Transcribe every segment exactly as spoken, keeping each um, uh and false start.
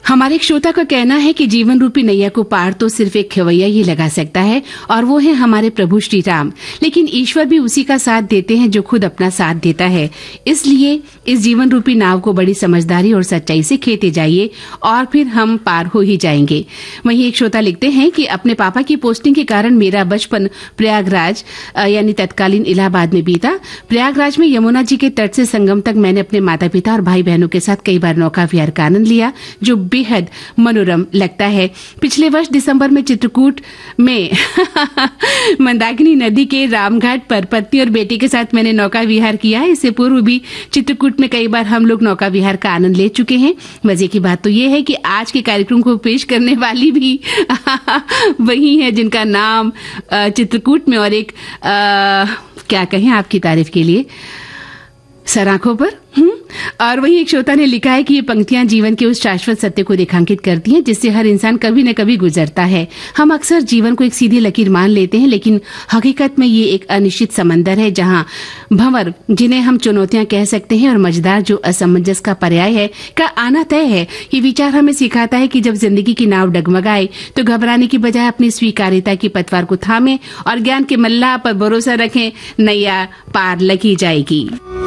हमारे एक श्रोता का कहना है कि जीवन रूपी नैया को पार तो सिर्फ एक खवैया ही लगा सकता है और वो है हमारे प्रभु श्री राम। लेकिन ईश्वर भी उसी का साथ देते हैं जो खुद अपना साथ देता है। इसलिए इस जीवन रूपी नाव को बड़ी समझदारी और सच्चाई से खेते जाइए और फिर हम पार हो ही जाएंगे। वहीं एक श्रोता लिखते हैं कि अपने पापा की पोस्टिंग के कारण मेरा बचपन प्रयागराज यानी तत्कालीन इलाहाबाद में बीता। प्रयागराज में यमुना जी के तट से संगम तक मैंने अपने माता पिता और भाई बहनों के साथ कई बार नौका विहार का आनंद लिया जो बेहद मनोरम लगता है। पिछले वर्ष दिसंबर में चित्रकूट में मंदाकिनी नदी के रामघाट पर पत्नी और बेटी के साथ मैंने नौका विहार किया है। इससे पूर्व भी चित्रकूट में कई बार हम लोग नौका विहार का आनंद ले चुके हैं। मजे की बात तो ये है कि आज के कार्यक्रम को पेश करने वाली भी वही है जिनका नाम चित्रकूट में और एक आ, क्या कहें आपकी तारीफ के लिए सराखों पर। हम्म और वही एक श्रोता ने लिखा है कि ये पंक्तियां जीवन के उस शाश्वत सत्य को रेखांकित करती हैं जिससे हर इंसान कभी न कभी गुजरता है। हम अक्सर जीवन को एक सीधी लकीर मान लेते हैं, लेकिन हकीकत में ये एक अनिश्चित समंदर है जहां भंवर, जिन्हें हम चुनौतियां कह सकते हैं, और मझदार, जो असमंजस का पर्याय है, का आना तय है। ये विचार हमें सिखाता है कि जब जिंदगी की नाव डगमगाए तो घबराने की बजाय अपनी स्वीकार्यता की पतवार को थामें और ज्ञान के मल्लाह पर भरोसा रखें। नैया पार लगी जाएगी।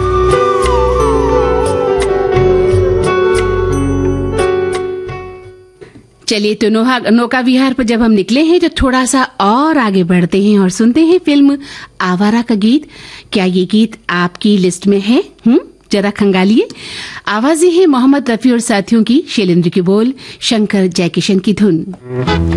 चलिए तो नौका विहार पर जब हम निकले हैं तो थोड़ा सा और आगे बढ़ते हैं और सुनते हैं फिल्म आवारा का गीत। क्या ये गीत आपकी लिस्ट में है? हम्म जरा खंगालिए। आवाजें हैं मोहम्मद रफी और साथियों की, शैलेंद्र की बोल, शंकर जयकिशन की धुन।